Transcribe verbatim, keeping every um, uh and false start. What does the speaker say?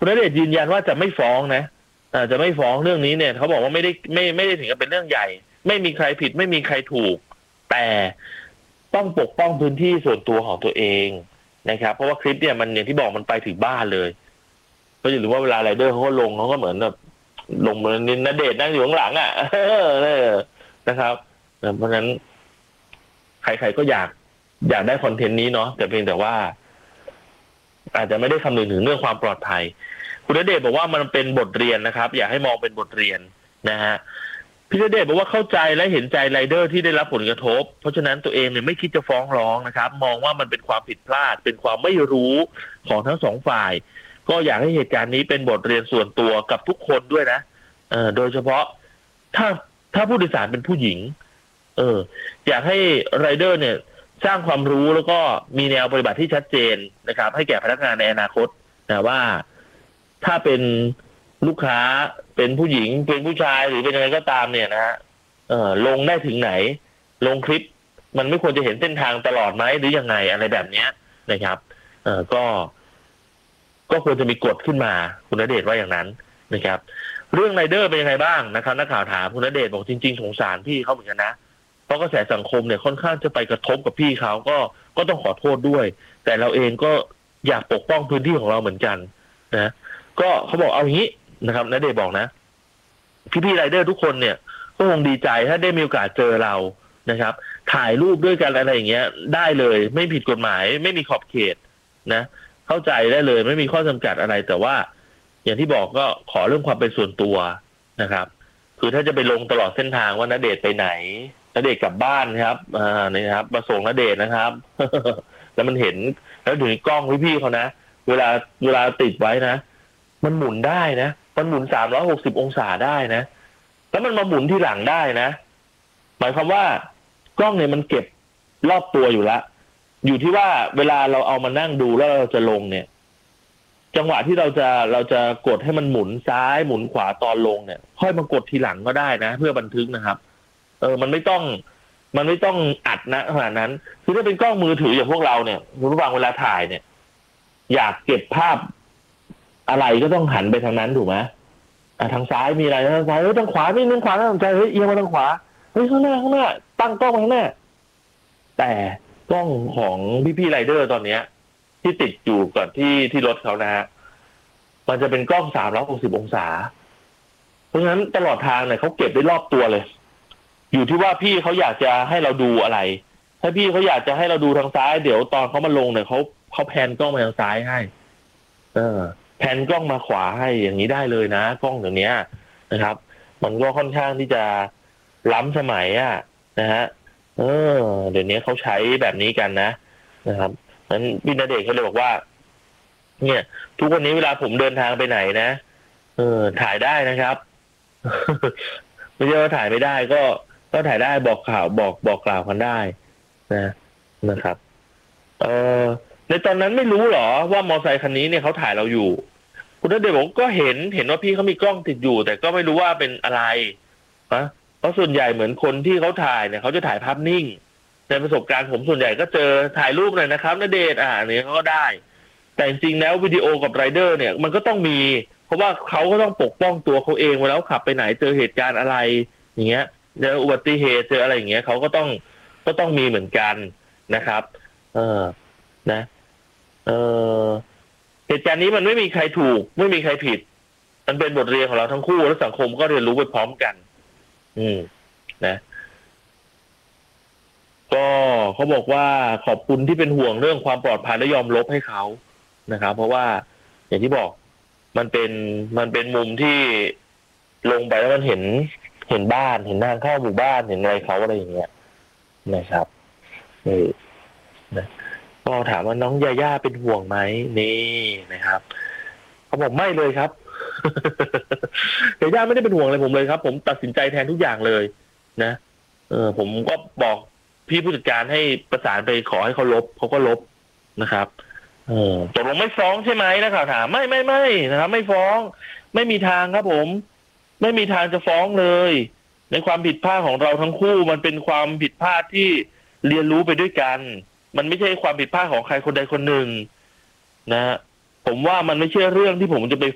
ณณเดชน์ยืนยันว่าจะไม่ฟ้องนะอ่าจะไม่ฟ้องเรื่องนี้เนี่ยเขาบอกว่าไม่ได้ไม่ไม่ได้ถึงกับเป็นเรื่องใหญ่ไม่มีใครผิดไม่มีใครถูกแต่ต้องปกป้องพื้นที่ส่วนตัวของตัวเองนะครับเพราะว่าคลิปเนี่ยมันอย่างที่บอกมันไปถึงบ้านเลยก็อย่าลืมว่าเวลาไรเดอร์เขาก็ลงเขาก็เหมือนแบบลงเหมือนณเดชน์นั่งอยู่ข้างหลังอ่ะนะครับเพราะฉะนั้นใครๆก็อยากอยากได้คอนเทนต์นี้เนาะแต่เพียงแต่ว่าอาจจะไม่ได้คำนึงถึงเรื่องความปลอดภัยคุณณเดชน์บอกว่ามันเป็นบทเรียนนะครับอยากให้มองเป็นบทเรียนนะฮะพี่ณเดชน์บอกว่าเข้าใจและเห็นใจไรเดอร์ที่ได้รับผลกระทบเพราะฉะนั้นตัวเองเนี่ยไม่คิดจะฟ้องร้องนะครับมองว่ามันเป็นความผิดพลาดเป็นความไม่รู้ของทั้งสองฝ่ายก็อยากให้เหตุการณ์นี้เป็นบทเรียนส่วนตัวกับทุกคนด้วยนะเออโดยเฉพาะถ้าถ้าผู้โดยสารเป็นผู้หญิงเอออยากให้ไรเดอร์เนี่ยสร้างความรู้แล้วก็มีแนวปฏิบัติที่ชัดเจนนะครับให้แก่พนักงานในอนาคตนะว่าถ้าเป็นลูกค้าเป็นผู้หญิงเป็นผู้ชายหรือเป็นอะไรก็ตามเนี่ยนะฮะเออลงได้ถึงไหนลงคลิปมันไม่ควรจะเห็นเส้นทางตลอดไหมหรือยังไงอะไรแบบเนี้ยนะครับเออก็ก็ควรจะมีกฎขึ้นมาคุณณเดชน์ว่าอย่างนั้นนะครับเรื่องไรเดอร์เป็นยังไงบ้างนะครับนักข่าวถามคุณณเดชน์บอกจริงๆสงสารพี่เขาเหมือนกันนะเพราะกระแสสังคมเนี่ยค่อนข้างจะไปกระทบกับพี่เขาก็ก็ต้องขอโทษด้วยแต่เราเองก็อยากปกป้องพื้นที่ของเราเหมือนกันนะก็เขาบอกเอาอย่างนี้นะครับณเดชน์บอกนะพี่ๆไรเดอร์ทุกคนเนี่ยก็คงดีใจถ้าได้มีโอกาสเจอเรานะครับถ่ายรูปด้วยกันอะไรอย่างเงี้ยได้เลยไม่ผิดกฎหมายไม่มีขอบเขตนะเข้าใจได้เลยไม่มีข้อจำกัดอะไรแต่ว่าอย่างที่บอกก็ขอเรื่องความเป็นส่วนตัวนะครับคือถ้าจะไปลงตลอดเส้นทางว่าณเดชน์ไปไหนณเดชน์กลับบ้านครับอ่านี่ครับมาส่งณเดชน์นะครับ แล้วมันเห็นแล้วถึงกล้องพี่ๆเขานะเวลาเวลาติดไว้นะมันหมุนได้นะมันหมุนสามร้อยหกสิบองศาได้นะแล้วมันมาหมุนที่หลังได้นะหมายความว่ากล้องเนี่ยมันเก็บรอบตัวอยู่แล้วอยู่ที่ว่าเวลาเราเอามานั่งดูแล้วเราจะลงเนี่ยจังหวะที่เราจะเราจะกดให้มันหมุนซ้ายหมุนขวาตอนลงเนี่ยค่อยมากดทีหลังก็ได้นะเพื่อบันทึกนะครับเออมันไม่ต้องมันไม่ต้องอัดนะขนาดนั้นคือถ้าเป็นกล้องมือถืออย่างพวกเราเนี่ยคุณผู้ฟังเวลาถ่ายเนี่ยอยากเก็บภาพอะไรก็ต้องหันไปทางนั้นถูกไหมอ่าทางซ้ายมีอะไรทางซ้ายเฮ้ยทางขวาไม่นึงขวาทางใจเฮ้ยเอียงมาทางขวาเฮ้ยข้างหน้าข้างหน้าตั้งกล้องข้างหน้าแต่กล้องของพี่ๆไรเดอร์ตอนเนี้ยที่ติดอยู่ก่อนที่ที่รถเขานะฮะมันจะเป็นกล้องสามร้อยหกสิบองศาเพราะฉะนั้นตลอดทางเนี่ยเขาเก็บได้รอบตัวเลยอยู่ที่ว่าพี่เขาอยากจะให้เราดูอะไรถ้าพี่เขาอยากจะให้เราดูทางซ้ายเดี๋ยวตอนเขามาลงเนี่ยเขาเขาแพนกล้องมาทางซ้ายให้เออแพนกล้องมาขวาให้อย่างนี้ได้เลยนะกล้องตัวเนี้ยนะครับมันก็ค่อนข้างที่จะล้ำสมัยอ่ะนะฮะเออเดี๋ยวนี้เขาใช้แบบนี้กันนะนะครับนั้นพี่ณเดชน์เขาเลยบอกว่าเนี่ยทุกวันนี้เวลาผมเดินทางไปไหนนะเออถ่ายได้นะครับ ไม่ใช่ว่าถ่ายไม่ได้ก็ก็ถ่ายได้บอกข่าวบอกบอกกล่าวกันได้นะนะครับเออในตอนนั้นไม่รู้หรอว่ามอเตอร์ไซค์คันนี้เนี่ยเขาถ่ายเราอยู่คุณณเดชน์บอกก็เห็นเห็นว่าพี่เขามีกล้องติดอยู่แต่ก็ไม่รู้ว่าเป็นอะไรนะเพราะส่วนใหญ่เหมือนคนที่เขาถ่ายเนี่ยเขาจะถ่ายภาพนิ่งในประสบการณ์ผมส่วนใหญ่ก็เจอถ่ายรูปหน่อยนะครับณเดชน์อ่าเนี่ยเขาก็ได้แต่จริงๆแล้ววิดีโอกับไรเดอร์เนี่ยมันก็ต้องมีเพราะว่าเขาก็ต้องปกป้องตัวเขาเองเวลาขับไปไหนเจอเหตุการณ์อะไรอย่างเงี้ยเจออุบัติเหตุเจออะไรอย่างเงี้ยเขาก็ต้องก็ต้องมีเหมือนกันนะครับเออนะเออเหตุการณ์นี้มันไม่มีใครถูกไม่มีใครผิดมันเป็นบทเรียนของเราทั้งคู่และสังคมก็เรียนรู้ไปพร้อมกันอืมนะก็เขาบอกว่าขอบคุณที่เป็นห่วงเรื่องความปลอดภัยและยอมลบให้เขานะครับเพราะว่าอย่างที่บอกมันเป็นมันเป็นมุมที่ลงไปแล้วมันเห็นเห็นบ้านเห็นทางเข้าหมู่บ้านเห็นอะไรเขาอะไรอย่างเงี้ยนะครับเออนะก็ถามว่าน้องยาย่าเป็นห่วงไหมนี่นะครับเขาบอกไม่เลยครับ ยาย่าไม่ได้เป็นห่วงอะไรผมเลยครับผมตัดสินใจแทนทุกอย่างเลยนะเออผมก็บอกพี่ผู้จัดการให้ประสานไปขอให้เขาลบเขาก็ลบนะครับเออตกลงไม่ฟ้องใช่ไหมนะครับถามไม่ไม่ไม่นะครับไม่ฟ้องไม่มีทางครับผมไม่มีทางจะฟ้องเลยในความผิดพลาดของเราทั้งคู่มันเป็นความผิดพลาดที่เรียนรู้ไปด้วยกันมันไม่ใช่ความผิดพลาดของใครคนใดคนหนึ่งนะผมว่ามันไม่ใช่เรื่องที่ผมจะไป